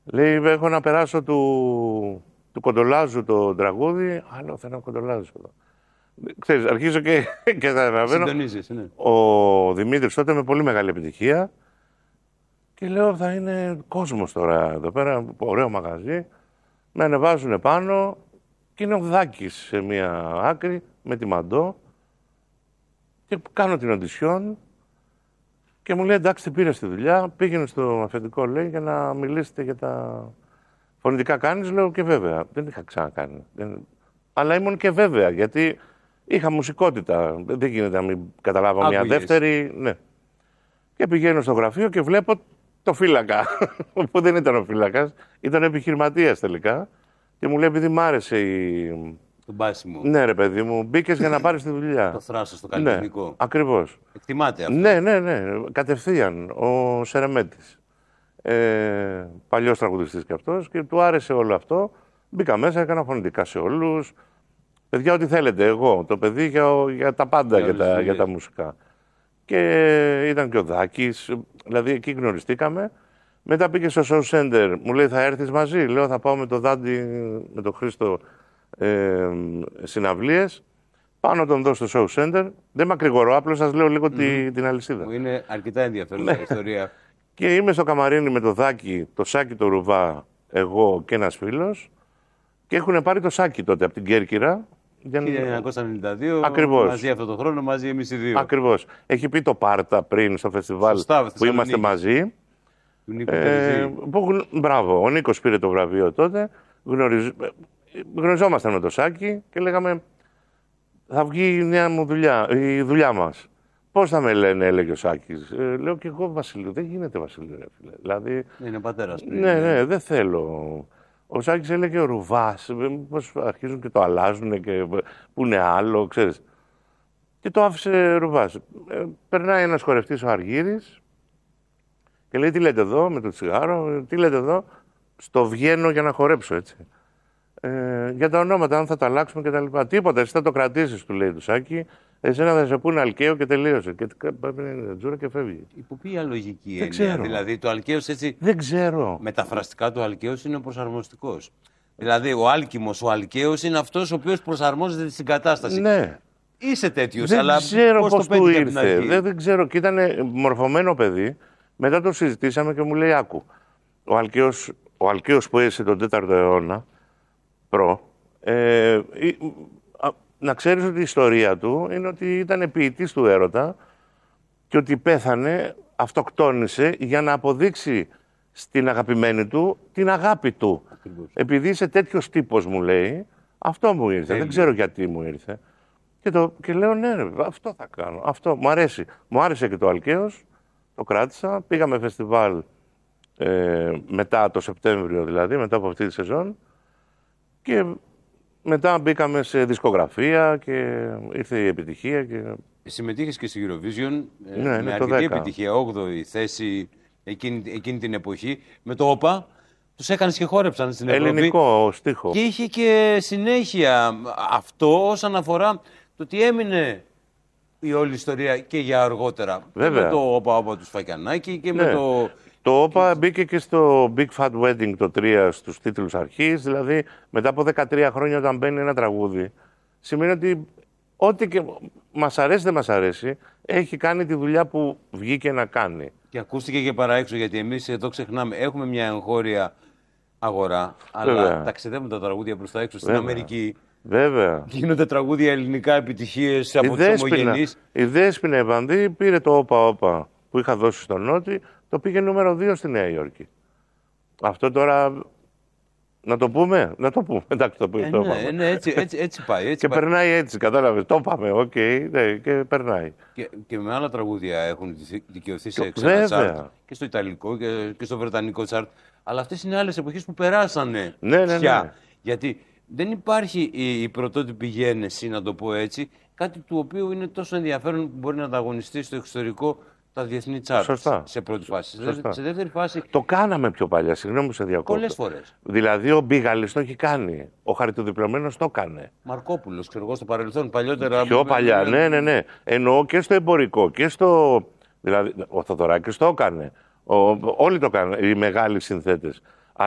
Λέει, έχω να περάσω του Κοντολάζου το τραγούδι. Άλλο θέλω να Κοντολάζου εδώ. Ξέρεις, αρχίζω και θα αναβαίνω. Συντονίζεις, ναι. Ο Δημήτρης τότε με πολύ μεγάλη επιτυχία. Και λέω, θα είναι κόσμος τώρα εδώ πέρα, ωραίο μαγαζί. Με ανεβάζουν πάνω και είναι ο Δάκης σε μία άκρη με τη Μαντό. Και κάνω την οντισιόν και μου λέει, εντάξει, την πήρε στη δουλειά. Πήγαινε στο αφεντικό, λέει, για να μιλήσετε για τα φωνητικά κάνεις. Λέω, και βέβαια. Δεν είχα ξανακάνει. Αλλά ήμουν και βέβαια, γιατί είχα μουσικότητα. Δεν γίνεται να μην καταλάβω μια δεύτερη. Ναι. Και πηγαίνω στο γραφείο και βλέπω το φύλακα. Που δεν ήταν ο φύλακας, ήταν επιχειρηματίας τελικά. Και μου λέει, επειδή μ' άρεσε το μπάσιμο. Ναι, ρε παιδί μου, μπήκες για να πάρεις τη δουλειά. Το θράσος, το καλλιτεχνικό. Ναι, ακριβώς. Εκτιμάται αυτό. Ναι. Κατευθείαν. Ο Σερεμέτης. Παλιός τραγουδιστής κι αυτός και του άρεσε όλο αυτό. Μπήκα μέσα, έκανα φωνητικά σε όλους. Παιδιά, ό,τι θέλετε. Εγώ, το παιδί για τα πάντα, για τα μουσικά. Και ήταν και ο Δάκης. Δηλαδή εκεί γνωριστήκαμε. Μετά πήγε στο show center. Μου λέει, θα έρθεις μαζί. Λέω, θα πάω με το Δάντη, με τον Χρήστο, συναυλίες. Πάω να τον δω στο show center. Δεν μακρηγορώ, απλώς σας λέω λίγο την αλυσίδα. Μου είναι αρκετά ενδιαφέρουσα η ιστορία. Και είμαι στο καμαρίνι με το Δάκη, το Σάκη το Ρουβά, εγώ και ένας φίλος. Και έχουν πάρει το Σάκη τότε από την Κέρκυρα. 1992, ακριβώς. Μαζί αυτό το χρόνο, μαζί εμείς οι δύο. Ακριβώς. Έχει πει το Πάρτα πριν στο φεστιβάλ. Σωστά, που είμαστε μαζί. Μπράβο, ο Νίκος πήρε το βραβείο τότε. Γνωριζόμασταν με το Σάκη και λέγαμε, θα βγει η νέα μου δουλειά, η δουλειά μας. Πώς θα με λένε, έλεγε ο Σάκης. Λέω και εγώ Βασιλείο. Δεν γίνεται Βασιλείο, ρε φίλε. Δηλαδή, είναι πατέρας πριν. Ναι, δεν θέλω. Ο Σάκης έλεγε ο Ρουβάς. Πώς αρχίζουν και το αλλάζουν και που είναι άλλο, ξέρεις. Και το άφησε Ρουβάς. Περνάει ένας χορευτής, ο Αργύρης, και λέει, τι λέτε εδώ, με το τσιγάρο, τι λέτε εδώ. Στο βγαίνω για να χορέψω, έτσι. Για τα ονόματα, αν θα τα αλλάξουμε και τα λοιπά. Τίποτα, εσύ θα το κρατήσεις, του λέει του Σάκη. Εσένα θα σε πούνε Αλκαίο και τελείωσε. Και παίρνει τζούρα και φεύγει. Υπό ποια λογική έννοια? Ξέρω. Δηλαδή το Αλκαίος έτσι. Δεν ξέρω. Μεταφραστικά το Αλκαίος είναι ο προσαρμοστικός. Δηλαδή ο Άλκημος, ο Αλκαίος είναι αυτός ο οποίος προσαρμόζεται στην κατάσταση. Ναι. Είσαι τέτοιος, δεν αλλά ξέρω πώς του ήρθε. Δεν ξέρω. Και ήταν μορφωμένο παιδί. Μετά το συζητήσαμε και μου λέει, άκου. Ο Αλκαίος που έζησε τον 4ο αιώνα, να ξέρεις ότι η ιστορία του είναι ότι ήταν ποιητής του έρωτα και ότι πέθανε, αυτοκτόνησε για να αποδείξει στην αγαπημένη του την αγάπη του. Ακριβώς. Επειδή είσαι τέτοιος τύπος, μου λέει, αυτό μου ήρθε. Δεν ξέρω γιατί μου ήρθε. Και λέω, ναι, ρε, αυτό θα κάνω. Αυτό μου αρέσει. Μου άρεσε και το Αλκαίος, το κράτησα. Πήγαμε φεστιβάλ μετά το Σεπτέμβριο, δηλαδή, μετά από αυτή τη σεζόν. Και μετά μπήκαμε σε δισκογραφία και ήρθε η επιτυχία. Και... Συμμετείχες και στη Eurovision με αρκετή επιτυχία, 8η θέση εκείνη την εποχή. Με το ΟΠΑ τους έκανες και χόρεψαν στην Ευρώπη. Ελληνικό στίχο. Και είχε και συνέχεια αυτό όσον αφορά το ότι έμεινε η όλη ιστορία και για αργότερα. Βέβαια. Με το ΟΠΑ του Σφακιανάκη και με το... Το ΟΠΑ μπήκε και στο Big Fat Wedding το 3 στους τίτλους αρχής, δηλαδή μετά από 13 χρόνια όταν μπαίνει ένα τραγούδι, σημαίνει ότι ό,τι και μας αρέσει δεν μας αρέσει, έχει κάνει τη δουλειά που βγήκε να κάνει. Και ακούστηκε και παραέξω, γιατί εμείς εδώ ξεχνάμε, έχουμε μια εγχώρια αγορά, αλλά ταξιδεύουν τα τραγούδια προς τα έξω στην Αμερική. Βέβαια. Γίνονται τραγούδια ελληνικά επιτυχίες από τους ομογενείς. Η Δέσποινα Ευανδύ πήρε το ΟΠΑ που είχα δώσει στον Νότι. Το πήγε νούμερο 2 στη Νέα Υόρκη. Αυτό τώρα, να το πούμε, εντάξει το πούμε. Ναι, έτσι πάει. Και περνάει έτσι, κατάλαβες, το είπαμε, οκ, ναι, και περνάει. Και με άλλα τραγούδια έχουν δικαιωθεί σε ξένα τσάρτ, και στο Ιταλικό και στο Βρετανικό τσάρτ. Αλλά αυτές είναι άλλες εποχές που περάσανε πια. Ναι. Γιατί δεν υπάρχει η πρωτότυπη γένεση, να το πω έτσι, κάτι του οποίου είναι τόσο ενδιαφέρον που μπορεί να ανταγωνιστεί στο εξωτερικό τα διεθνή τσάρτ σε πρώτη φάση. Σε δεύτερη φάση. Το κάναμε πιο παλιά, συγγνώμη που σε διακόπτω. Πολλές φορές. Δηλαδή ο Μπίγαλης το έχει κάνει. Ο Χαριτοδιπλωμένος το έκανε. Μαρκόπουλος, ξέρω εγώ, στο παρελθόν, παλιότερα. Πιο παλιά, ναι. Εννοώ και στο εμπορικό και στο. Δηλαδή ο Θοδωράκης το έκανε. Όλοι το κάνανε, οι μεγάλοι συνθέτες.